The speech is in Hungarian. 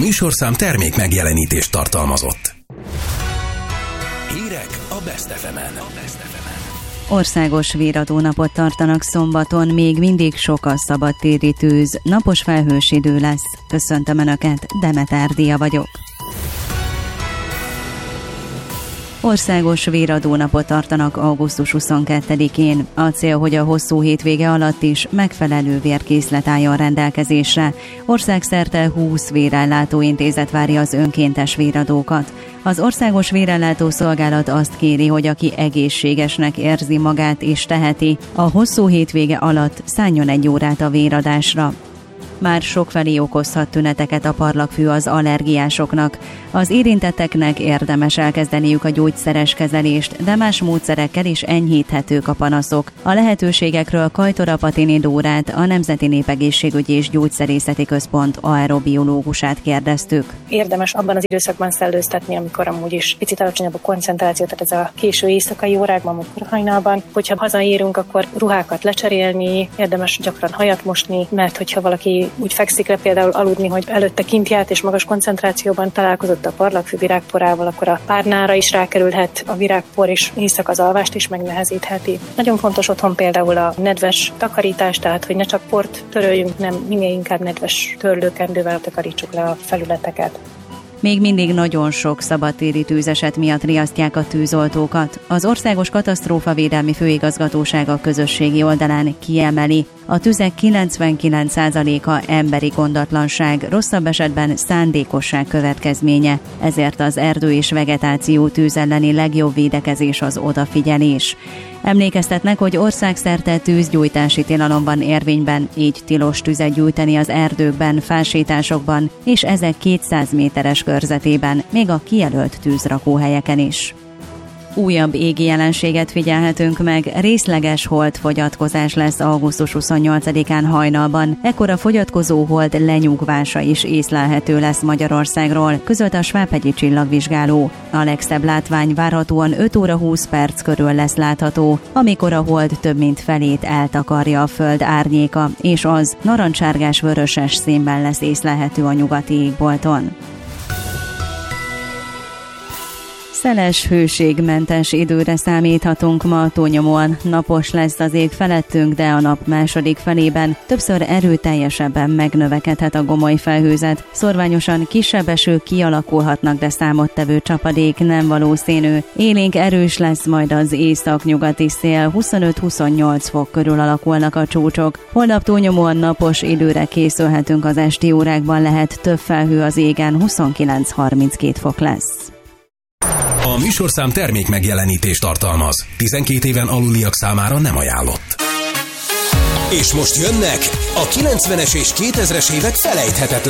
műsorszám termék megjelenítést tartalmazott. Hírek a Best FM-en. Országos véradónapot tartanak szombaton, még mindig sok a szabadtéri tűz, napos felhős idő lesz. Köszöntöm Önöket, Demeter Dia vagyok. Országos véradónapot tartanak augusztus 22-én. A cél, hogy a hosszú hétvége alatt is megfelelő vérkészlet álljon rendelkezésre. Országszerte 20 vérellátó intézet várja az önkéntes véradókat. Az Országos Vérellátó Szolgálat azt kéri, hogy aki egészségesnek érzi magát és teheti, a hosszú hétvége alatt szálljon egy órát a véradásra. Már sokfelé okozhat tüneteket a parlagfű az allergiásoknak. Az érintetteknek érdemes elkezdeniük a gyógyszeres kezelést, de más módszerekkel is enyhíthetők a panaszok. A lehetőségekről Kajtora Patini Dórát, a Nemzeti Népegészségügyi és Gyógyszerészeti Központ aerobiológusát kérdeztük. Érdemes abban az időszakban szellőztetni, amikor amúgy is picit alacsonyabb a koncentráció, tehát ez a késő éjszakai órákban, amikor hajnalban. Hogyha hazaérünk, akkor ruhákat lecserélni, érdemes gyakran hajat mosni, mert hogyha valaki úgy fekszik le például aludni, hogy előtte kint járt és magas koncentrációban találkozott a parlagfű virágporával, akkor a párnára is rákerülhet a virágpor, és éjszaka az alvást is megnehezítheti. Nagyon fontos otthon például a nedves takarítás, tehát hogy ne csak port töröljünk, nem minél inkább nedves törlőkendővel takarítsuk le a felületeket. Még mindig nagyon sok szabadtéri tűzeset miatt riasztják a tűzoltókat. Az Országos Katasztrófavédelmi Főigazgatóság a közösségi oldalán kiemeli, a tüzek 99%-a emberi gondatlanság, rosszabb esetben szándékosság következménye, ezért az erdő és vegetáció tűz elleni legjobb védekezés az odafigyelés. Emlékeztetnek, hogy országszerte tűzgyújtási tilalom van érvényben, így tilos tüzet gyújtani az erdőkben, fásításokban és ezek 200 méteres körzetében, még a kijelölt tűzrakóhelyeken is. Újabb égi jelenséget figyelhetünk meg, részleges holdfogyatkozás lesz augusztus 28-án hajnalban. Ekkor a fogyatkozó hold lenyugvása is észlelhető lesz Magyarországról, közölte a Svábhegyi Csillagvizsgáló. A legszebb látvány várhatóan 5 óra 20 perc körül lesz látható, amikor a hold több mint felét eltakarja a föld árnyéka, és az narancsárgás-vöröses színben lesz észlelhető a nyugati égbolton. Szeles, hőségmentes időre számíthatunk ma, túlnyomóan napos lesz az ég felettünk, de a nap második felében többször erőteljesebben megnövekedhet a gomoly felhőzet. Szorványosan kisebb esők kialakulhatnak, de számottevő csapadék nem valószínű. Élénk erős lesz majd az északnyugati szél, 25-28 fok körül alakulnak a csúcsok. Holnap túlnyomóan napos időre készülhetünk, az esti órákban lehet több felhő az égen, 29-32 fok lesz. A műsorszám termék megjelenítést tartalmaz. 12 éven aluliak számára nem ajánlott. És most jönnek a 90-es és 2000-es évek felejthetetlen